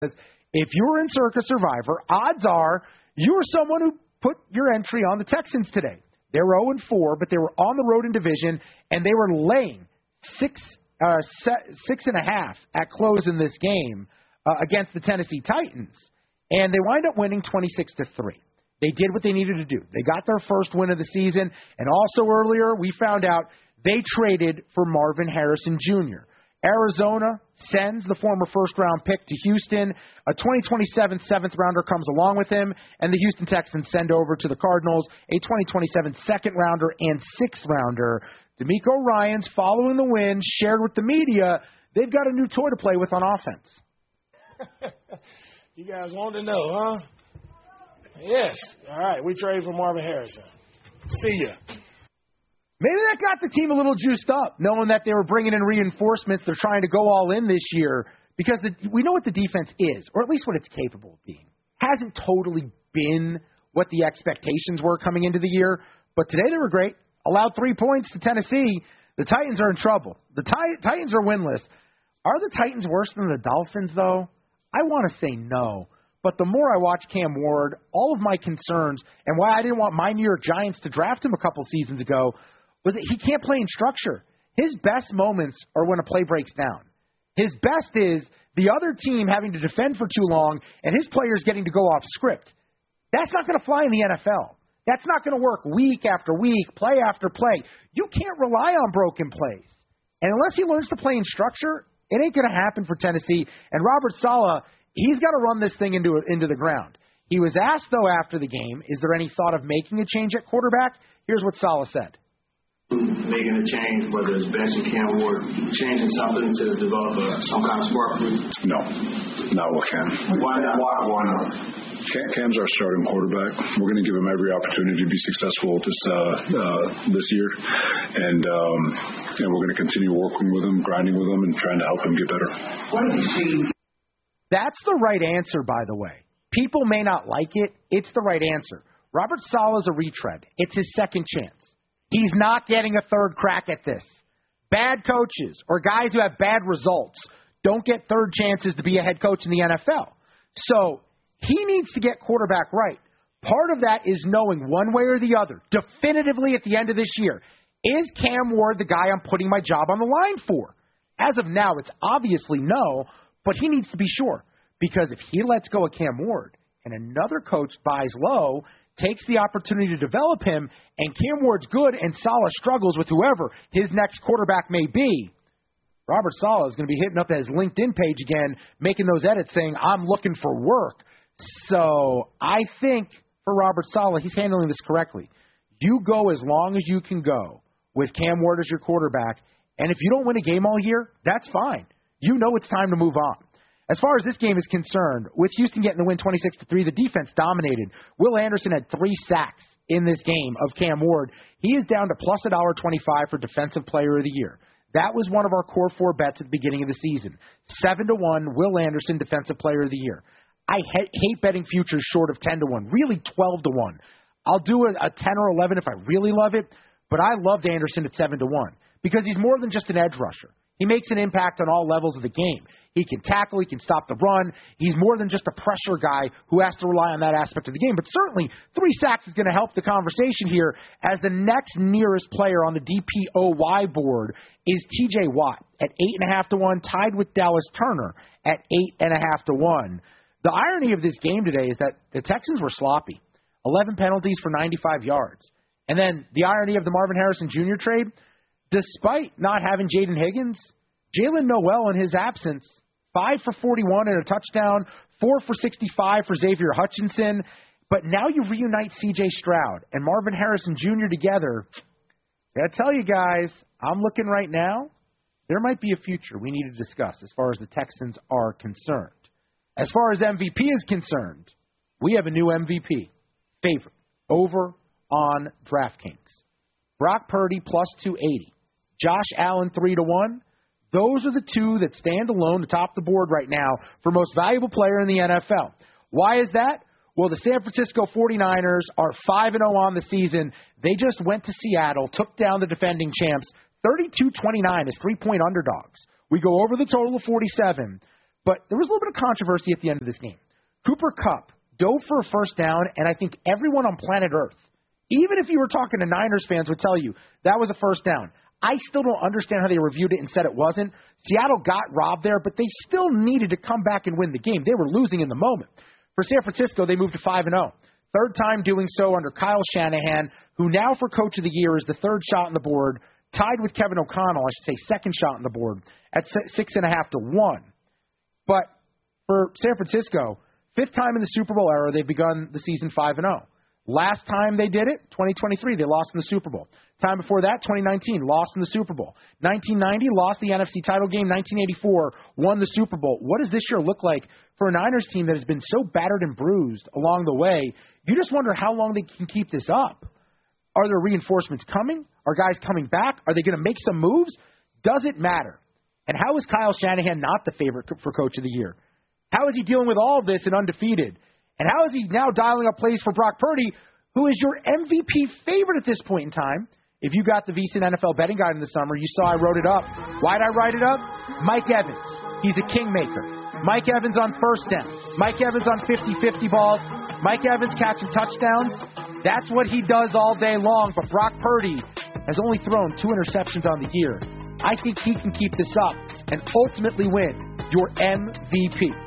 If you're in Circa Survivor, odds are you were someone who put your entry on the Texans today. They were 0-4, but they were on the road in division, and they were laying 6.5 at close in this game against the Tennessee Titans, and they wind up winning 26-3. They did what they needed to do. They got their first win of the season, and also earlier we found out they traded for Marvin Harrison Jr. Arizona sends the former first-round pick to Houston. A 2027 seventh-rounder comes along with him, and the Houston Texans send over to the Cardinals a 2027 second-rounder and sixth-rounder. DeMeco Ryans, following the win, shared with the media, they've got a new toy to play with on offense. You guys want to know, huh? Yes. All right, we trade for Marvin Harrison. See ya. Maybe that got the team a little juiced up, knowing that they were bringing in reinforcements. They're trying to go all in this year because we know what the defense is, or at least what it's capable of being. Hasn't totally been what the expectations were coming into the year, but today they were great. Allowed 3 points to Tennessee. The Titans are in trouble. The Titans are winless. Are the Titans worse than the Dolphins, though? I want to say no. But the more I watch Cam Ward, all of my concerns, and why I didn't want my New York Giants to draft him a couple seasons ago, was that he can't play in structure. His best moments are when a play breaks down. His best is the other team having to defend for too long and his players getting to go off script. That's not going to fly in the NFL. That's not going to work week after week, play after play. You can't rely on broken plays. And unless he learns to play in structure, it ain't going to happen for Tennessee. And Robert Saleh, he's got to run this thing into the ground. He was asked, though, after the game, is there any thought of making a change at quarterback? Here's what Saleh said. Making a change, whether it's benching Cam Ward, changing something to develop some kind of spark for you? No, not with Cam. Why not? Why not? Cam's our starting quarterback. We're going to give him every opportunity to be successful this year, and we're going to continue working with him, grinding with him, and trying to help him get better. What have you seen? That's the right answer, by the way. People may not like it. It's the right answer. Robert Saleh is a retread. It's his second chance. He's not getting a third crack at this. Bad coaches or guys who have bad results don't get third chances to be a head coach in the NFL. So he needs to get quarterback right. Part of that is knowing one way or the other, definitively at the end of this year, is Cam Ward the guy I'm putting my job on the line for? As of now, it's obviously no, but he needs to be sure. Because if he lets go of Cam Ward and another coach buys low, takes the opportunity to develop him, and Cam Ward's good and Saleh struggles with whoever his next quarterback may be, Robert Saleh is going to be hitting up his LinkedIn page again, making those edits saying, I'm looking for work. So I think for Robert Saleh, he's handling this correctly. You go as long as you can go with Cam Ward as your quarterback, and if you don't win a game all year, that's fine. You know it's time to move on. As far as this game is concerned, with Houston getting the win 26-3, the defense dominated. Will Anderson had 3 sacks in this game of Cam Ward. He is down to plus $1.25 for Defensive Player of the Year. That was one of our core 4 bets at the beginning of the season. 7-1, Will Anderson, Defensive Player of the Year. I hate betting futures short of 10-1, really 12-1. I'll do a 10 or 11 if I really love it, but I loved Anderson at 7-1 because he's more than just an edge rusher. He makes an impact on all levels of the game. He can tackle. He can stop the run. He's more than just a pressure guy who has to rely on that aspect of the game. But certainly 3 sacks is going to help the conversation here as the next nearest player on the DPOY board is TJ Watt at 8.5-1, tied with Dallas Turner at 8.5-1. The irony of this game today is that the Texans were sloppy. 11 penalties for 95 yards. And then the irony of the Marvin Harrison Jr. trade, despite not having Jaden Higgins, Jalen Noel in his absence, 5 for 41 and a touchdown, 4 for 65 for Xavier Hutchinson. But now you reunite C.J. Stroud and Marvin Harrison Jr. together. I got to tell you guys, I'm looking right now, there might be a future we need to discuss as far as the Texans are concerned. As far as MVP is concerned, we have a new MVP favorite over on DraftKings. Brock Purdy plus 280. Josh Allen 3-1. Those are the 2 that stand alone atop the board right now for most valuable player in the NFL. Why is that? Well, the San Francisco 49ers are 5-0 on the season. They just went to Seattle, took down the defending champs, 32-29 as 3-point underdogs. We go over the total of 47. But there was a little bit of controversy at the end of this game. Cooper Kupp dove for a first down, and I think everyone on planet Earth, even if you were talking to Niners fans, would tell you that was a first down. I still don't understand how they reviewed it and said it wasn't. Seattle got robbed there, but they still needed to come back and win the game. They were losing in the moment. For San Francisco, they moved to 5-0. Third time doing so under Kyle Shanahan, who now for Coach of the Year is the third shot on the board, tied with Kevin O'Connell, I should say second shot on the board, at 6.5-1. But for San Francisco, fifth time in the Super Bowl era, they've begun the season 5-0. Last time they did it, 2023, they lost in the Super Bowl. Time before that, 2019, lost in the Super Bowl. 1990, lost the NFC title game. 1984, won the Super Bowl. What does this year look like for a Niners team that has been so battered and bruised along the way? You just wonder how long they can keep this up. Are there reinforcements coming? Are guys coming back? Are they going to make some moves? Does it matter? And how is Kyle Shanahan not the favorite for Coach of the Year? How is he dealing with all of this and undefeated? And how is he now dialing up plays for Brock Purdy, who is your MVP favorite at this point in time? If you got the VSiN NFL betting guide in the summer, you saw I wrote it up. Why'd I write it up? Mike Evans. He's a kingmaker. Mike Evans on first down. Mike Evans on 50-50 balls. Mike Evans catching touchdowns. That's what he does all day long. But Brock Purdy has only thrown 2 interceptions on the year. I think he can keep this up and ultimately win your MVP.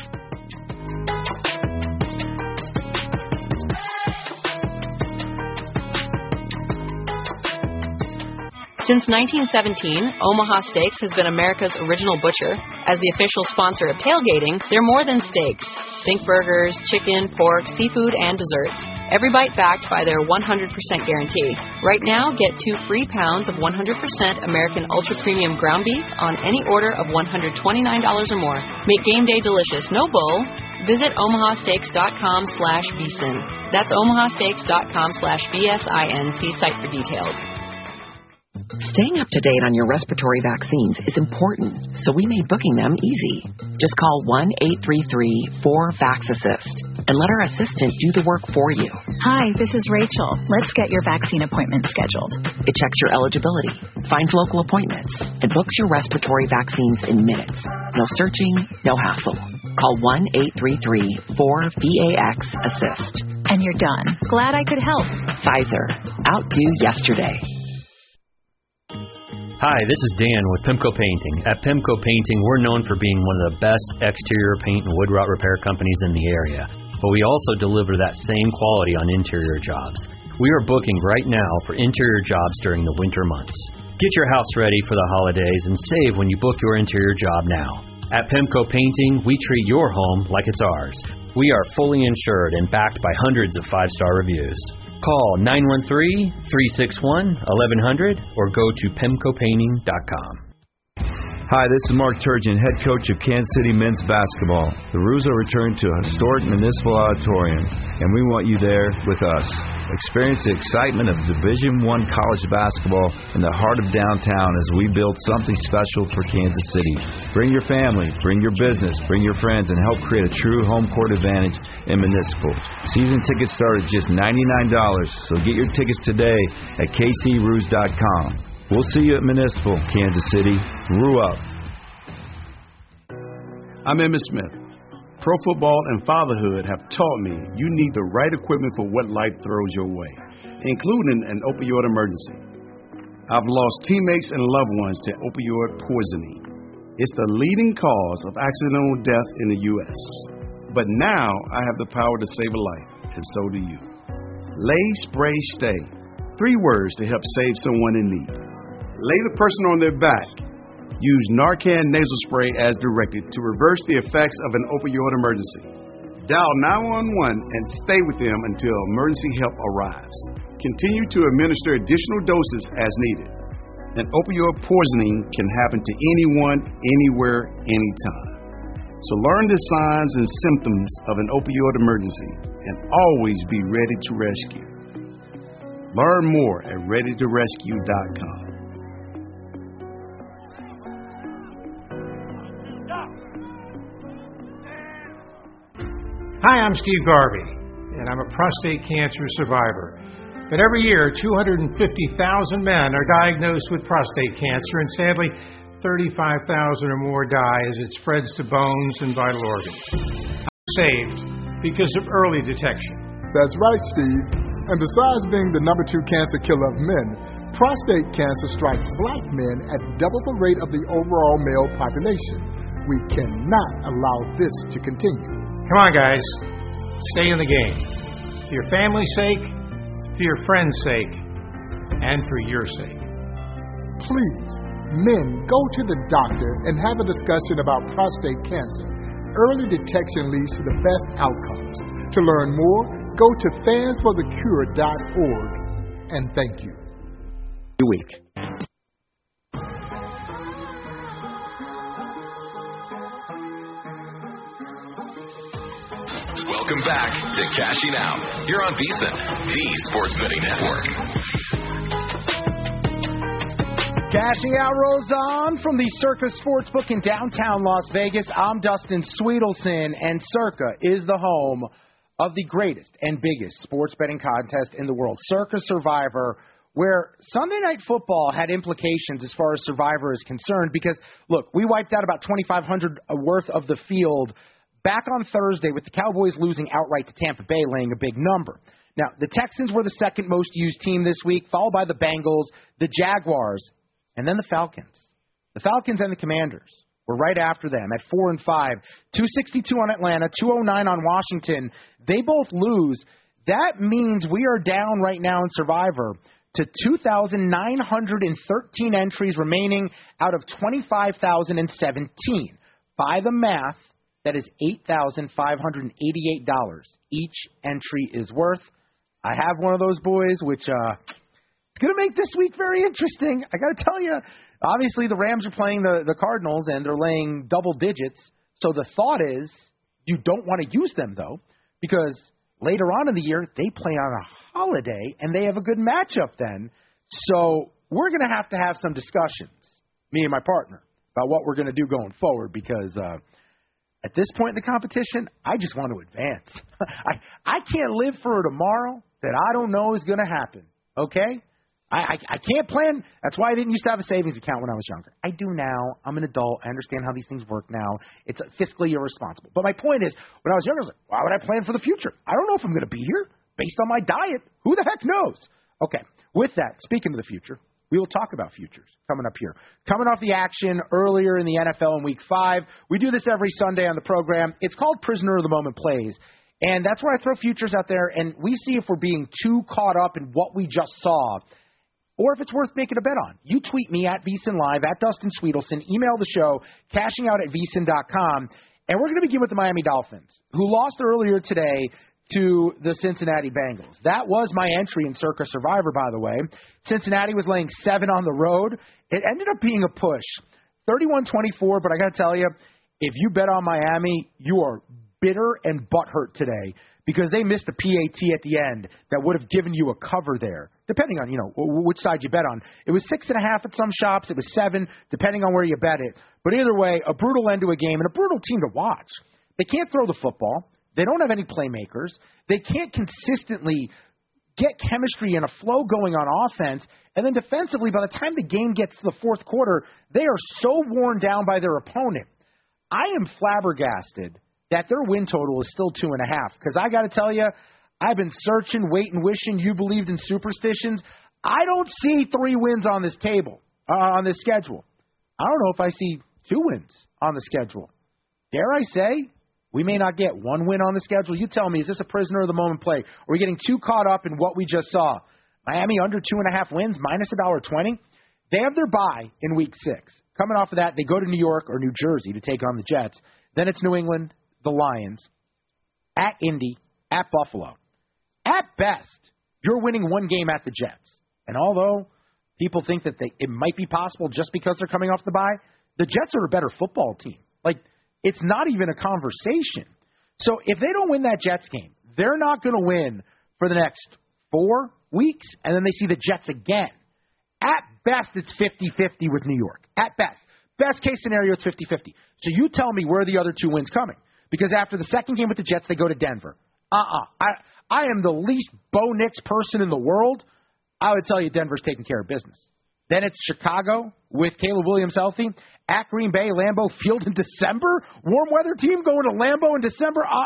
Since 1917, Omaha Steaks has been America's original butcher. As the official sponsor of tailgating, they're more than steaks. Think burgers, chicken, pork, seafood, and desserts. Every bite backed by their 100% guarantee. Right now, get 2 free pounds of 100% American Ultra Premium ground beef on any order of $129 or more. Make game day delicious, no bull. Visit omahasteaks.com/VSiN. That's omahasteaks.com/VSIN. See site for details. Staying up to date on your respiratory vaccines is important, so we made booking them easy. Just call 1-833-4-VAX-ASSIST and let our assistant do the work for you. Hi, this is Rachel. Let's get your vaccine appointment scheduled. It checks your eligibility, finds local appointments, and books your respiratory vaccines in minutes. No searching, no hassle. Call 1-833-4-VAX-ASSIST. And you're done. Glad I could help. Pfizer. Outdo yesterday. Hi, this is Dan with Pimco Painting. At Pimco Painting, we're known for being one of the best exterior paint and wood rot repair companies in the area, but we also deliver that same quality on interior jobs. We are booking right now for interior jobs during the winter months. Get your house ready for the holidays and save when you book your interior job now. At Pimco Painting, we treat your home like it's ours. We are fully insured and backed by hundreds of 5-star reviews. Call 913-361-1100 or go to PimcoPainting.com. Hi, this is Mark Turgeon, head coach of Kansas City men's basketball. The Roos are returned to a historic municipal auditorium, and we want you there with us. Experience the excitement of Division I college basketball in the heart of downtown as we build something special for Kansas City. Bring your family, bring your business, bring your friends, and help create a true home court advantage in municipal. Season tickets start at just $99, so get your tickets today at kcroos.com. We'll see you at Municipal, Kansas City. Roo up. I'm Emmitt Smith. Pro football and fatherhood have taught me you need the right equipment for what life throws your way, including an opioid emergency. I've lost teammates and loved ones to opioid poisoning. It's the leading cause of accidental death in the U.S. But now I have the power to save a life, and so do you. Lay, spray, stay. 3 words to help save someone in need. Lay the person on their back. Use Narcan nasal spray as directed to reverse the effects of an opioid emergency. Dial 911 and stay with them until emergency help arrives. Continue to administer additional doses as needed. An opioid poisoning can happen to anyone, anywhere, anytime. So learn the signs and symptoms of an opioid emergency and always be ready to rescue. Learn more at readytorescue.com. Hi, I'm Steve Garvey, and I'm a prostate cancer survivor. But every year, 250,000 men are diagnosed with prostate cancer, and sadly, 35,000 or more die as it spreads to bones and vital organs. Saved because of early detection. That's right, Steve. And besides being the number 2 cancer killer of men, prostate cancer strikes black men at double the rate of the overall male population. We cannot allow this to continue. Come on, guys. Stay in the game. For your family's sake, for your friends' sake, and for your sake. Please, men, go to the doctor and have a discussion about prostate cancer. Early detection leads to the best outcomes. To learn more, go to fansforthecure.org. And thank you. Week. Welcome back to Cashing Out. You're on VSiN, the Sports Betting Network. Cashing Out rolls on from the Circa Sportsbook in downtown Las Vegas. I'm Dustin Sweetelson, and Circa is the home of the greatest and biggest sports betting contest in the world, Circa Survivor, where Sunday Night Football had implications as far as Survivor is concerned because, look, we wiped out about 2,500 worth of the field back on Thursday with the Cowboys losing outright to Tampa Bay, laying a big number. Now, the Texans were the second most used team this week, followed by the Bengals, the Jaguars, and then the Falcons. The Falcons and the Commanders were right after them at 4 and 5, 262 on Atlanta, 209 on Washington. They both lose. That means we are down right now in Survivor to 2,913 entries remaining out of 25,017. By the math, that is $8,588 each entry is worth. I have one of those boys, which it's going to make this week very interesting. I got to tell you, obviously the Rams are playing the Cardinals, and they're laying double digits. So the thought is you don't want to use them, though, because later on in the year, they play on a holiday, and they have a good matchup then. So we're going to have some discussions, me and my partner, about what we're going to do going forward because at this point in the competition, I just want to advance. I can't live for a tomorrow that I don't know is going to happen, okay? I can't plan. That's why I didn't used to have a savings account when I was younger. I do now. I'm an adult. I understand how these things work now. It's fiscally irresponsible. But my point is, when I was younger, I was like, why would I plan for the future? I don't know if I'm going to be here based on my diet. Who the heck knows? Okay, with that, speaking of the future, we will talk about futures coming up here. Coming off the action earlier in the NFL in Week 5, we do this every Sunday on the program. It's called Prisoner of the Moment Plays, and that's where I throw futures out there, and we see if we're being too caught up in what we just saw or if it's worth making a bet on. You tweet me at VSiN Live, at Dustin Sweetelson. Email the show, cashingout@vsin.com, and we're going to begin with the Miami Dolphins, who lost earlier today to the Cincinnati Bengals. That was my entry in Circa Survivor, by the way. Cincinnati was laying 7 on the road. It ended up being a push, 31-24, but I got to tell you, if you bet on Miami, you are bitter and butthurt today because they missed a PAT at the end that would have given you a cover there, depending on, which side you bet on. It was 6.5 at some shops. It was 7, depending on where you bet it. But either way, a brutal end to a game and a brutal team to watch. They can't throw the football. They don't have any playmakers. They can't consistently get chemistry and a flow going on offense. And then defensively, by the time the game gets to the fourth quarter, they are so worn down by their opponent. I am flabbergasted that their win total is still 2.5. Because I got to tell you, I've been searching, waiting, wishing you believed in superstitions. I don't see 3 wins on this table, on this schedule. I don't know if I see 2 wins on the schedule. Dare I say, we may not get 1 win on the schedule. You tell me, is this a prisoner of the moment play? Are we getting too caught up in what we just saw? Miami under 2.5 wins, minus $1.20. They have their bye in Week 6. Coming off of that, they go to New York or New Jersey to take on the Jets. Then it's New England, the Lions, at Indy, at Buffalo. At best, you're winning 1 game at the Jets. And although people think that it might be possible just because they're coming off the bye, the Jets are a better football team. It's not even a conversation. So if they don't win that Jets game, they're not going to win for the next 4 weeks, and then they see the Jets again. At best, it's 50-50 with New York. At best. Best case scenario, it's 50-50. So you tell me where are the other 2 wins coming? Because after the second game with the Jets, they go to Denver. I am the least Bo Nix person in the world. I would tell you Denver's taking care of business. Then it's Chicago with Caleb Williams healthy. At Green Bay, Lambeau Field in December. Warm weather team going to Lambeau in December.